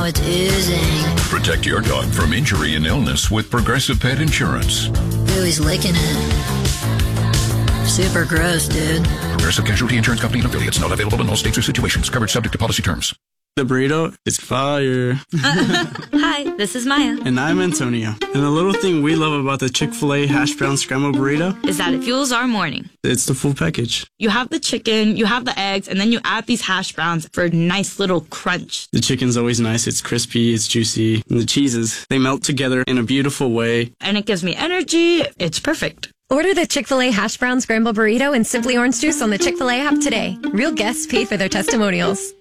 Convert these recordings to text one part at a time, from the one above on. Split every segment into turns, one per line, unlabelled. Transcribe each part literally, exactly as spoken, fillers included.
it's oozing.
Protect your dog from injury and illness with Progressive Pet Insurance.
Ooh, he's licking it. Super gross, dude.
Progressive Casualty Insurance Company and affiliates. Not available in all states or situations. Coverage subject to policy terms.
The burrito is fire.
Hi, this is Maya.
And I'm Antonio. And the little thing we love about the Chick-fil-A hash brown scrambled burrito
is that it fuels our morning.
It's the full package.
You have the chicken, you have the eggs, and then you add these hash browns for a nice little crunch.
The chicken's always nice. It's crispy, it's juicy. And the cheeses, they melt together in a beautiful way.
And it gives me energy. It's perfect.
Order the Chick-fil-A hash brown scrambled burrito and Simply Orange Juice on the Chick-fil-A app today. Real guests pay for their testimonials.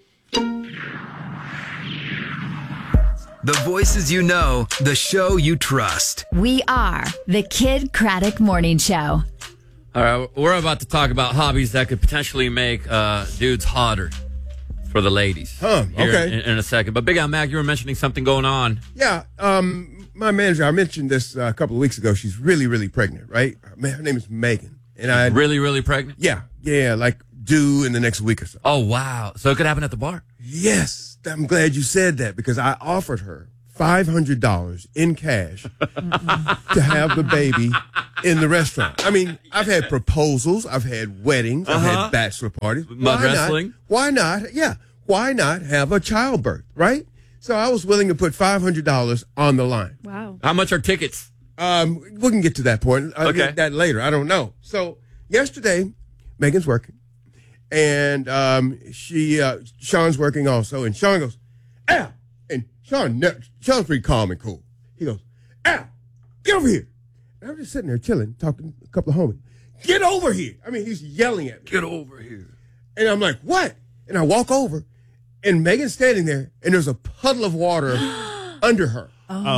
The voices you know, the show you trust.
We are the Kid Craddock Morning Show.
All right, we're about to talk about hobbies that could potentially make uh, dudes hotter for the ladies.
Huh, okay.
In, in a second. But Big Al Mac, you were mentioning something going on.
Yeah, um, my manager, I mentioned this uh, a couple of weeks ago. She's really, really pregnant, right? Her name is Megan. And I
Really, really pregnant?
Yeah, yeah, like due in the next week or so.
Oh, wow. So it could happen at the bar?
Yes. I'm glad you said that because I offered her five hundred dollars in cash to have the baby in the restaurant. I mean, I've had proposals, I've had weddings, I've
Uh-huh.
had bachelor parties.
Mud
Why
wrestling?
Not, why not? Yeah. Why not have a childbirth, right? So I was willing to put five hundred dollars on the line.
Wow.
How much are tickets?
Um, we can get to that point. I'll
Okay.
get that later. I don't know. So yesterday, Megan's working. And um, she, uh, Sean's working also. And Sean goes, Al. And Sean, Sean's pretty calm and cool. He goes, Al, get over here. And I'm just sitting there chilling, talking to a couple of homies. Get over here. I mean, he's yelling at me.
Get over here.
And I'm like, what? And I walk over, and Megan's standing there, and there's a puddle of water under her.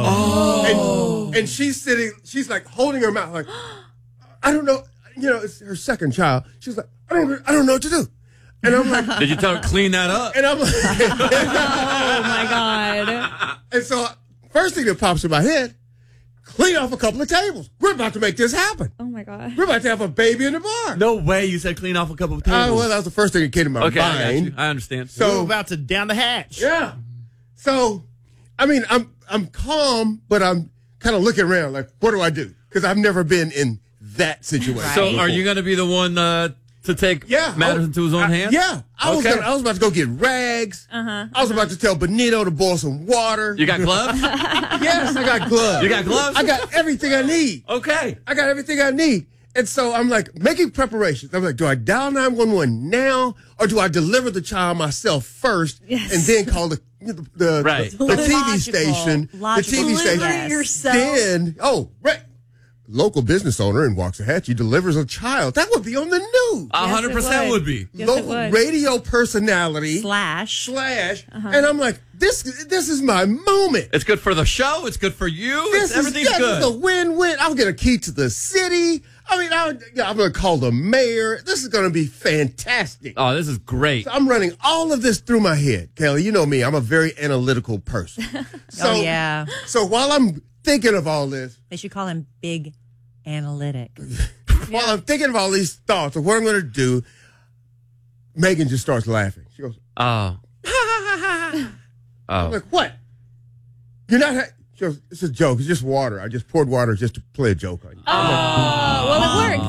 Oh.
And, and she's sitting, she's like holding her mouth, like, I don't know. You know, it's her second child. She's like, I don't, I don't know what to do. And I'm like,
Did you tell her clean that up?
and I'm like,
Oh, my God.
and so first thing that pops in my head, clean off a couple of tables. We're about to make this happen.
Oh, my God.
We're about to have a baby in the bar.
No way you said clean off a couple of tables.
Uh, well, that was the first thing that came to my
okay, I got you.
mind.
I understand.
So
We're about to down the hatch.
yeah. So, I mean, I'm I'm calm, but I'm kind of looking around like, what do I do? Because I've never been in that situation.
So are you going to be the one uh, to take
Yeah,
matters
I-
into his own
I-
hands?
Yeah, I was
Okay.
gonna, I was about to go get rags. Uh-huh, I was about to tell Benito to boil some water.
You got gloves?
Yes, I got gloves.
You got gloves?
I got everything I need.
Okay.
I got everything I need. And so I'm like making preparations. I'm like, do I dial nine one one now, or do I deliver the child myself first,
Yes.
and then call the the, the,
Right.
the, the T V
Logical.
station,
Logical.
the T V
Deliver
station,
it yourself.
then oh, right. Local business owner in Waxahachie delivers a child. That would be on the news.
A hundred percent would be.
Yes, it
Local
would.
radio personality
Slash.
slash, and I'm like, this this is my moment.
It's good for the show. It's good for you.
This
It's, everything's
is,
good.
This is a win-win. I'll get a key to the city. I mean, I, I'm going to call the mayor. This is going to be fantastic.
oh, this is great.
So I'm running all of this through my head. Kelly, you know me. I'm a very analytical person. So,
Oh, yeah.
So while I'm thinking of all this,
They should call him Big Analytic.
while I'm thinking of all these thoughts of what I'm going to do, Megan just starts laughing. She goes,
Oh.
I'm
Oh.
like, what? You're not... Ha-? She goes, it's a joke. It's just water. I just poured water just to play a joke on you.
Oh, well, it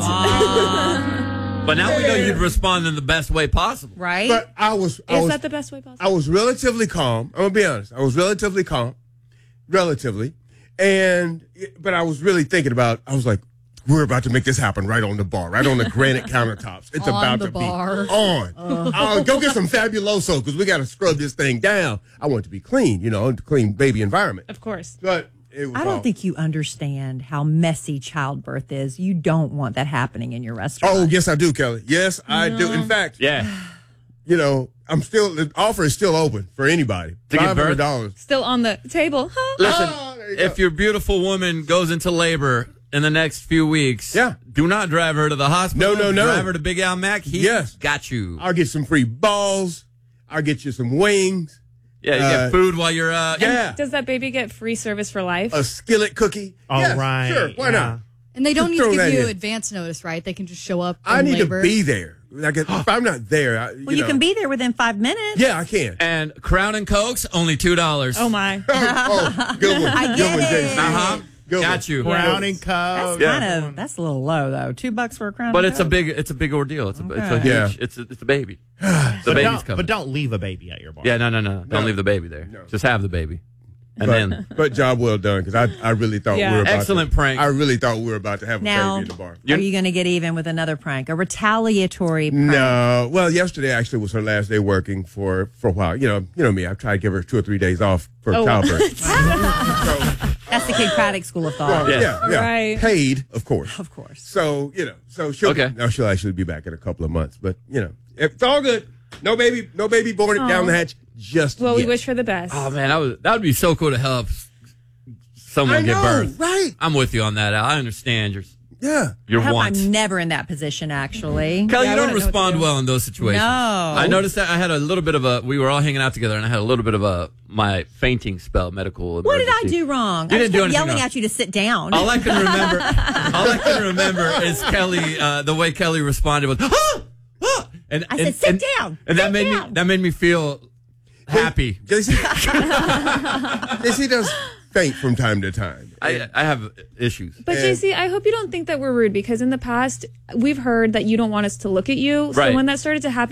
worked.
But now we know you'd respond in the best way possible.
Right?
But I was... I
Is
was
that the best way possible?
I was relatively calm. I'm gonna be honest. I was relatively calm, relatively, and but I was really thinking about. I was like, we're about to make this happen right on the bar, right on the granite countertops. It's
On
about
the
to
bar.
be on. Uh, go get some Fabuloso because we got to scrub this thing down. I want it to be clean, you know, a clean baby environment.
Of course.
But it was
I don't
all-
think you understand how messy childbirth is. You don't want that happening in your restaurant.
Oh, yes, I do, Kelly. Yes, I do. In fact,
Yeah.
you know, I'm still the offer is still open for anybody.
To give
Five
birth?
hundred dollars.
Still on the table. Huh?
Listen,
Oh, there you
if
go.
your beautiful woman goes into labor in the next few weeks,
Yeah.
do not drive her to the hospital.
No, no, no.
Drive her to Big Al Mac. He
Yes.
got you.
I'll get some free balls. I'll get you some wings.
Yeah, you
Uh,
get food while you're. Uh,
Yeah.
Does that baby get free service for life?
A skillet cookie.
All
Yes,
right.
Sure, why
yeah.
not?
And they don't
Just
need to
throw
give
that
you
in.
advance notice, right? They can just show up.
I
in
need
labor.
to be there. like if I'm not there, I, you
Well, you
know.
can be there within five minutes.
Yeah, I can.
And Crown and Cokes, only two dollars.
Oh my.
Oh, oh, good one.
I
good
get
one,
it.
Jason.
Uh-huh.
Good
Got
one.
you.
Crown and
That's
Coke.
Yeah.
kind of that's a little low though. Two bucks for a crown.
But
and
it's a
Coke?
big it's a big ordeal. It's a it's a
Okay.
huge
Yeah.
it's a, it's a baby. The
But
baby's
don't,
coming.
but don't leave a baby at your bar.
Yeah, no, no, no. Don't
No.
leave the baby there.
No.
Just have the baby. And
But,
then
but job well done because I, I really thought
Yeah.
we were about
Excellent
to,
prank.
I really thought we were about to have a
Now,
baby in the bar.
are you going to get even with another prank, a retaliatory prank?
No, well, yesterday actually was her last day working for for a while. You know, you know me. I've tried to give her two or three days off for
Oh,
childbirth. so,
That's the Kid Craddock School of Thought.
well, yeah, yeah,
Right.
paid, of course,
Of course.
So you know, so she'll
Okay.
no, she'll actually be back in a couple of months. But you know, it's all good. No baby, no baby born it down the hatch. Just
Well, we
yet.
wish her the best.
oh man, that was that would be so cool to help someone
I
give
know,
birth.
right?
I'm with you on that. Al. I understand your
Yeah.
your
I hope
wants.
I'm never in that position, actually.
Kelly,
Yeah, I
you don't
wouldn't know what to
respond
do.
well in those situations.
No.
I noticed that I had a little bit of a. We were all hanging out together, and I had a little bit of a my fainting spell, medical.
What did I
emergency.
do wrong?
You
I
didn't
just
do
kept
anything
yelling
wrong.
at you to sit down.
All I can remember, all I can remember is Kelly. Uh, the way Kelly responded was, ah! Ah! and
I said,
and,
"Sit
and,
down,
and that
sit
made
down."
me that made me feel happy.
J C, J C does faint from time to time.
I I have issues.
But
And-
J C, I hope you don't think that we're rude because in the past we've heard that you don't want us to look at you. So
Right.
when that started to happen.